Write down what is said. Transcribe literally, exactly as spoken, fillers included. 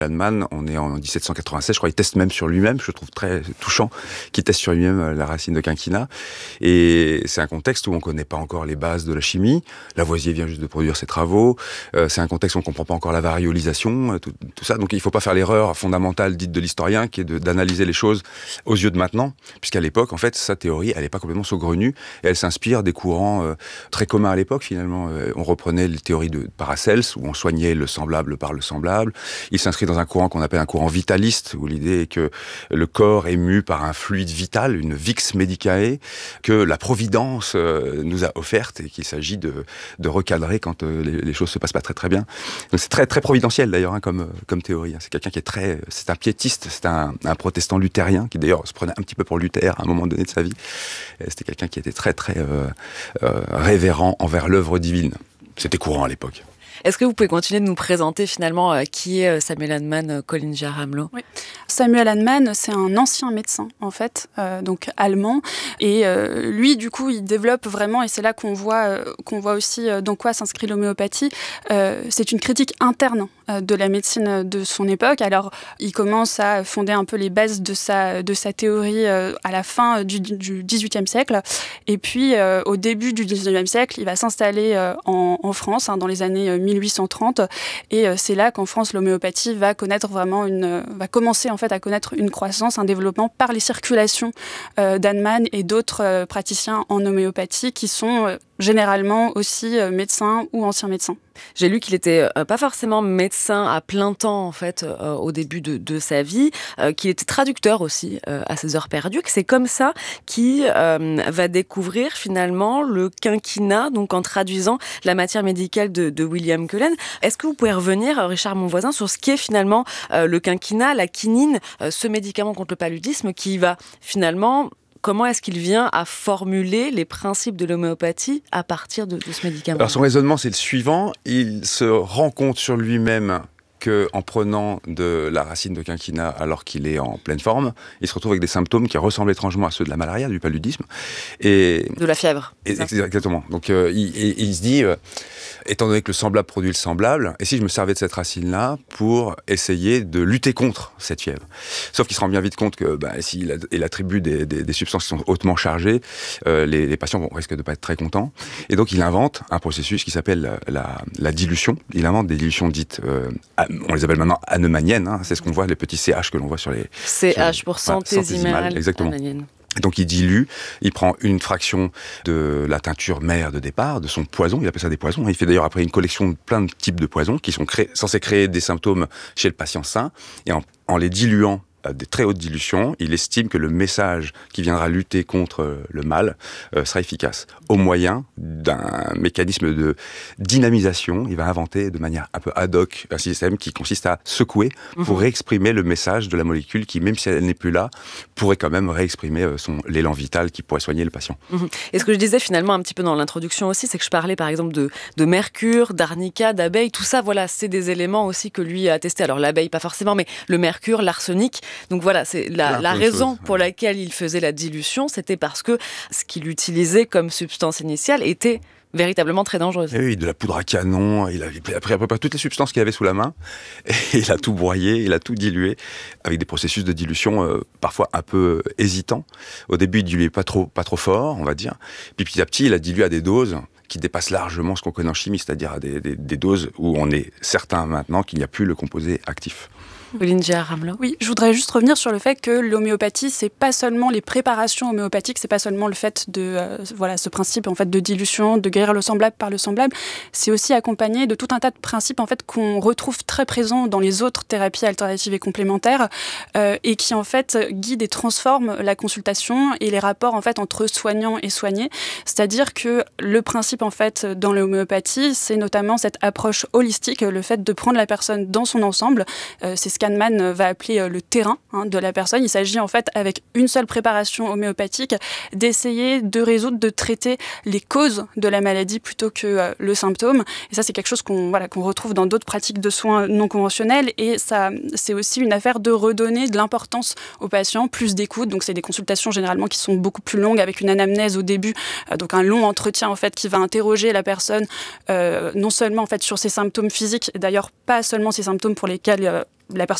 Hahnemann, on est en dix-sept cent quatre-vingt-seize, je crois, il teste même sur lui-même, je trouve très touchant, qu'il teste sur lui-même la racine de quinquina. Et c'est un contexte où on ne connaît pas encore les bases de la chimie. Lavoisier vient juste de produire ses travaux. Euh, c'est un contexte où on ne comprend pas encore la variolisation, tout, tout ça. Donc il ne faut pas faire l'erreur fondamentale dite de l'historien, qui est de, d'analyser les choses aux yeux de maintenant, puisqu'à l'époque, en fait, sa théorie, elle n'est pas complètement saugrenue, et elle s'inspire des courants euh, très communs à l'époque, finalement. Euh, on reprenait les théories de Paracels, où on soignait le semblable par le semblable. Il s'inscrit dans un courant qu'on appelle un courant vitaliste, où l'idée est que le corps est mu par un fluide vital, une vix medicae, que la providence euh, nous a offerte et qu'il s'agit de, de recadrer quand euh, les, les choses se passent pas très très bien. Donc c'est très très providentiel d'ailleurs hein, comme comme théorie. C'est quelqu'un qui est très, c'est un piétiste, c'est un, un protestant luthérien qui d'ailleurs se prenait un petit peu pour Luther à un moment donné de sa vie. Et c'était quelqu'un qui était très très euh, euh, révérend envers l'œuvre divine. C'était courant à l'époque. Est-ce que vous pouvez continuer de nous présenter finalement euh, qui est Samuel Hahnemann, euh, Colline Giard-Ramelot ? Oui. Samuel Hahnemann, c'est un ancien médecin en fait, euh, donc allemand, et euh, lui du coup il développe vraiment, et c'est là qu'on voit euh, qu'on voit aussi euh, dans quoi s'inscrit l'homéopathie. Euh, c'est une critique interne euh, de la médecine de son époque. Alors il commence à fonder un peu les bases de sa de sa théorie euh, à la fin du, du dix-huitième siècle, et puis euh, au début du dix-neuvième siècle, il va s'installer euh, en, en France hein, dans les années euh, mille huit cent trente, et euh, c'est là qu'en France l'homéopathie va connaître vraiment une euh, va commencer en fait à connaître une croissance, un développement par les circulations euh, d'Hahnemann et d'autres euh, praticiens en homéopathie qui sont euh, généralement aussi euh, médecins ou anciens médecins. J'ai lu qu'il était euh, pas forcément médecin à plein temps en fait euh, au début de, de sa vie, euh, qu'il était traducteur aussi euh, à ses heures perdues, que c'est comme ça qu'il euh, va découvrir finalement le quinquina, donc en traduisant la matière médicale de, de William Cullen. Est-ce que vous pouvez revenir, Richard Monvoisin, sur ce qu'est finalement euh, le quinquina, la quinine, euh, ce médicament contre le paludisme qui va finalement... Comment est-ce qu'il vient à formuler les principes de l'homéopathie à partir de, de ce médicament ? Alors son raisonnement, c'est le suivant. Il se rend compte sur lui-même qu'en prenant de la racine de quinquina alors qu'il est en pleine forme, il se retrouve avec des symptômes qui ressemblent étrangement à ceux de la malaria, du paludisme. Et, de la fièvre. Et, exactement. Donc euh, il, il, il se dit, euh, étant donné que le semblable produit le semblable, et si je me servais de cette racine-là pour essayer de lutter contre cette fièvre. Sauf qu'il se rend bien vite compte que bah, s'il il attribue des, des, des substances qui sont hautement chargées, euh, les, les patients vont, risquent de ne pas être très contents. Et donc il invente un processus qui s'appelle la, la, la dilution. Il invente des dilutions dites... Euh, on les appelle maintenant hahnemanniennes, hein, c'est ce qu'on voit, les petits C H que l'on voit sur les... C H sur, pour centésimale. Exactement. Hahnemannienne. Donc il dilue, il prend une fraction de la teinture mère de départ, de son poison, il appelle ça des poisons. Il fait d'ailleurs après une collection de plein de types de poisons qui sont créés, censés créer des symptômes chez le patient sain, et en, en les diluant à des très hautes dilutions, il estime que le message qui viendra lutter contre le mal euh, sera efficace. Au moyen d'un mécanisme de dynamisation, il va inventer de manière un peu ad hoc un système qui consiste à secouer pour mmh. réexprimer le message de la molécule qui, même si elle n'est plus là, pourrait quand même réexprimer son, l'élan vital qui pourrait soigner le patient. Mmh. Et ce que je disais finalement un petit peu dans l'introduction aussi, c'est que je parlais par exemple de, de mercure, d'arnica, d'abeille, tout ça, voilà, c'est des éléments aussi que lui a testé. Alors l'abeille, pas forcément, mais le mercure, l'arsenic. Donc voilà, c'est la, la raison choses, pour ouais. laquelle il faisait la dilution, c'était parce que ce qu'il utilisait comme substance initiale était véritablement très dangereuse. Et oui, de la poudre à canon, il a pris à peu près toutes les substances qu'il avait sous la main, et il a tout broyé, il a tout dilué, avec des processus de dilution euh, parfois un peu hésitants. Au début, il diluait pas trop, pas trop fort, on va dire, puis petit à petit, il a dilué à des doses qui dépassent largement ce qu'on connaît en chimie, c'est-à-dire à des, des, des doses où on est certain maintenant qu'il n'y a plus le composé actif. Colline Giard-Ramelot. Oui, je voudrais juste revenir sur le fait que l'homéopathie, c'est pas seulement les préparations homéopathiques, c'est pas seulement le fait de euh, voilà ce principe en fait de dilution, de guérir le semblable par le semblable, c'est aussi accompagné de tout un tas de principes en fait qu'on retrouve très présents dans les autres thérapies alternatives et complémentaires euh, et qui en fait guident et transforment la consultation et les rapports en fait entre soignants et soignés. C'est-à-dire que le principe en fait dans l'homéopathie, c'est notamment cette approche holistique, le fait de prendre la personne dans son ensemble. Euh, c'est ce qu'Hahnemann va appeler le terrain hein, de la personne. Il s'agit en fait, avec une seule préparation homéopathique, d'essayer de résoudre, de traiter les causes de la maladie plutôt que euh, le symptôme. Et ça, c'est quelque chose qu'on, voilà, qu'on retrouve dans d'autres pratiques de soins non conventionnels. Et ça, c'est aussi une affaire de redonner de l'importance aux patients, plus d'écoute. Donc, c'est des consultations généralement qui sont beaucoup plus longues, avec une anamnèse au début. Euh, donc, un long entretien en fait qui va interroger la personne, euh, non seulement en fait sur ses symptômes physiques, d'ailleurs pas seulement ces symptômes pour lesquels euh, la personne